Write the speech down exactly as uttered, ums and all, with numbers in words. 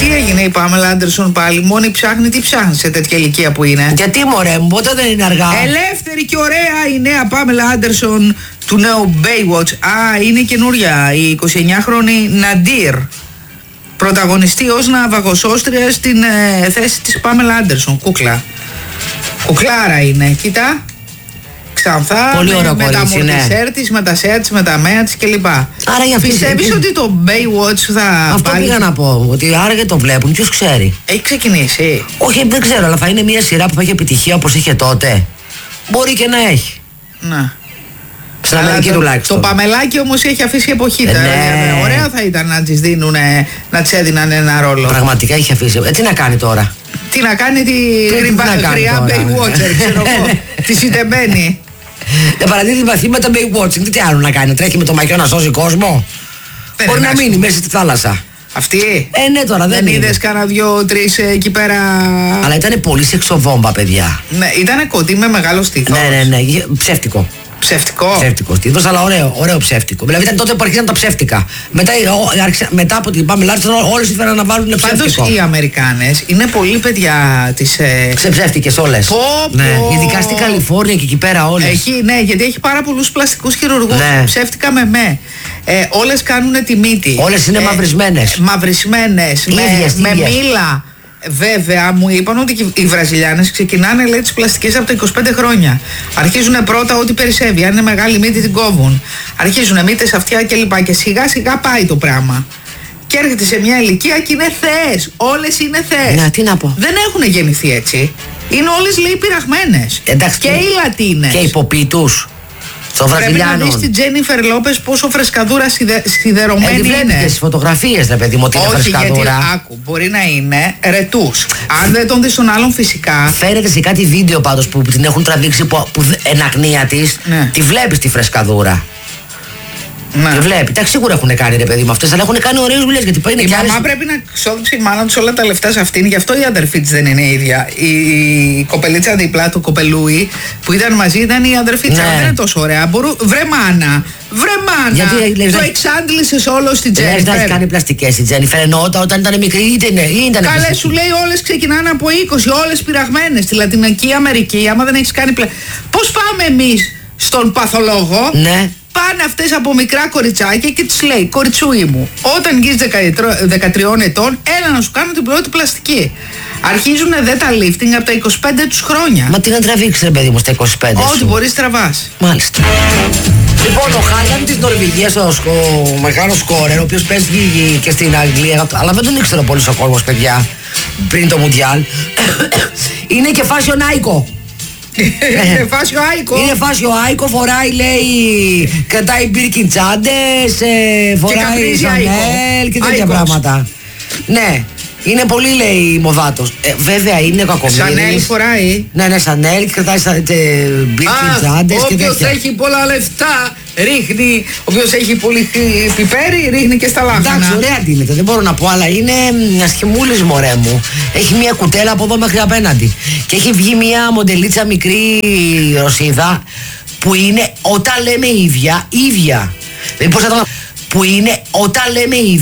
Τι έγινε η Πάμελα Άντερσον πάλι? Μόνη ψάχνει, τι ψάχνει σε τέτοια ηλικία που είναι? Γιατί μωρέ μου, ποτέ δεν είναι αργά. Ελεύθερη και ωραία η νέα Πάμελα Άντερσον του νέου Baywatch. Α, είναι καινούρια η εικοσιεννιάχρονη Ναντίρ. Πρωταγωνιστή ως ναυαγοσώστρια στην ε, θέση της Πάμελα Άντερσον. Κούκλα. Κουκλάρα είναι, κοίτα. Ξανθά, πολύ με, ωραίο με τα κορίτσι, μορτισέρ της, με τα σέα της, με τα μέα της κλπ. Άρα για Πιστεύεις ότι το Baywatch θα Αυτό πάλι... πήγα να πω, ότι άραγε το βλέπουν, ποιος ξέρει. Έχει ξεκινήσει? Όχι, δεν ξέρω, αλλά θα είναι μια σειρά που θα έχει επιτυχία όπως είχε τότε. Μπορεί και να έχει. Να. Στην Αμερική τουλάχιστον. Το Παμελάκι όμως έχει αφήσει εποχή. Ε, τα, ναι. Ωραία θα ήταν να της δίνουν, να της έδιναν ένα ρόλο. Πραγματικά έχει αφήσει. Ε, τι να κάνει τώρα? Τι να κάνει τη γριά Baywatcher, ξέρω εγώ. Τη συντεμένη. Δεν παραδίδει μαθήματα Baywatching. Τι άλλο να κάνει, τρέχει με το μαγιό να σώζει κόσμο. Δεν Μπορεί είναι να άσχημο. μείνει μέσα στη θάλασσα. Αυτή. Ε, ναι, τώρα δεν, Δεν είναι. είδες κανένα δυο-τρεις εκεί πέρα? Αλλά ήταν πολύ σεξοβόμβα, παιδιά. Ναι, ήταν κοντή με μεγάλο στήθος. Ναι, ναι, ναι. Ψεύτικο. Ψεύτικο. Ψεύτικο στήθος, αλλά ωραίο, ωραίο ψεύτικο. Δηλαδή ήταν τότε που αρχίσαν τα ψεύτικα. Μετά, ο, άρχισα, μετά από την Πάμελα Άντερσον, όλες ήθελαν να βάλουν ψεύτικο. Πάντως οι Αμερικάνες είναι πολύ παιδιά της... Ε... Ξεψεύτικες όλες. Πω, πω. Ναι. Ειδικά στην Καλιφόρνια και εκεί πέρα όλες. Έχει, ναι, γιατί έχει πάρα πολλούς πλαστικούς χειρουργούς. Ναι. Ψεύτικα με με. Ε, όλες κάνουν τη μύτη. Όλες είναι ε, μαυρισμένες. Μαυρισμένες. Με, Ίδιες, με ίδιες. μήλα. Βέβαια, μου είπαν ότι οι Βραζιλιάνες ξεκινάνε, λέει, τις πλαστικές από τα είκοσι πέντε χρόνια. Αρχίζουν πρώτα ό,τι περισσεύει. Αν είναι μεγάλη μύτη, την κόβουν. Αρχίζουν μύτες, αυτιά κλπ. Και σιγά σιγά πάει το πράγμα. Και έρχεται σε μια ηλικία και είναι θεές. Όλες είναι θεές. Να, τι να πω. Δεν έχουν γεννηθεί έτσι. Είναι όλες, λέει, πειραγμένες. Εντάξει, και οι Λατίνες. Και υποποί τους. Των Πρέπει να Βραζιλιάνων. δεις την Τζένιφερ Λόπες πόσο φρεσκαδούρα σιδε, σιδερωμένη Ε, τη βλέπετε είναι. στις φωτογραφίες, ρε παιδί μου, ότι είναι Όχι, γιατί φρεσκαδούρα. άκου, μπορεί να είναι ρετούς. Αν δεν τον δεις τον άλλον φυσικά. Φαίνεται σε κάτι βίντεο πάντως που την έχουν τραβήξει που, που εν ακνία της, Ναι. τη βλέπεις τη φρεσκαδούρα. Ναι. Τη βλέπει. Εντάξει, σίγουρα έχουν κάνει, ρε παιδί μου, αυτές, αλλά έχουν κάνει ωραίες δουλειές. Γιατί είναι Η και μαμά άλλες... πρέπει να ξόδεψε η μάνα της όλα τα λεφτά σε αυτήν, γι' αυτό η αδερφή της δεν είναι η ίδια. Η, η κοπελίτσα δίπλα, το κοπελούι που ήταν μαζί, ήταν η αδερφή της. Ναι. Αλλά δεν είναι τόσο ωραία. Μπορού... Βρε μάνα, βρε μάνα. Γιατί, λες, το λες, εξάντλησες όλο στην Δεν έχει Τζένιφερ. κάνει πλαστικές η Τζένιφερ, ενώ όταν, όταν ήταν μικρή ήταν, ήταν Καλέ, πλαστική. σου λέει όλες ξεκινάνε από είκοσι, όλες πειραγμένες. Στη Λατινική Αμερική, άμα δεν έχεις κάνει πλα... Πώς πάμε εμείς στον παθολόγο? Ναι. Πάνε αυτές από μικρά κοριτσάκια και τους λέει, κοριτσούι μου, όταν γίνεις δεκατρία ετών, έλα να σου κάνω την πρώτη πλαστική. Αρχίζουν δε τα lifting από τα είκοσι πέντε τους χρόνια. Μα τι να τραβήξει, ρε παιδί μου, στα είκοσι πέντε Ό,τι σου. μπορείς τραβάς. Μάλιστα. Λοιπόν, ο Χάλιαν της Νορβηγίας, ο, ο μεγάλος σκόρερ, ο οποίος παίζει και στην Αγγλία, αλλά δεν τον ήξερε πολύ ο κόσμος, παιδιά, πριν το Μουντιάλ, είναι και fashion icon. Είναι φάσιο άικο. Είναι φάσιο άικο, φοράει, λέει, κρατάει μπίρκιν τσάντες, ε, φοράει καπνίζει άικο. Σανέλ και τέτοια Άικος. πράγματα. Ναι, είναι πολύ, λέει, μοδάτος. Ε, βέβαια είναι κακομοίρης. Σανέλ φοράει. Ναι, ναι, Σανέλ και κρατάει μπίρκιν Αχ, τσάντες και όποιος τέτοια. έχει πολλά λεφτά ρίχνει, όποιος έχει πολύ χι- πιπέρι ρίχνει και στα λάχανα. Εντάξει, ωραία ντύνεται, δεν μπορώ να πω, αλλά είναι μια σχημούλης, μωρέ μου. Έχει μια κουτέλα από εδώ μέχρι απέναντι. Και έχει βγει μια μοντελίτσα μικρή Ρωσίδα που είναι, όταν λέμε ίδια, ίδια. Δηλαδή, πώς θα το... που είναι, όταν λέμε ίδια.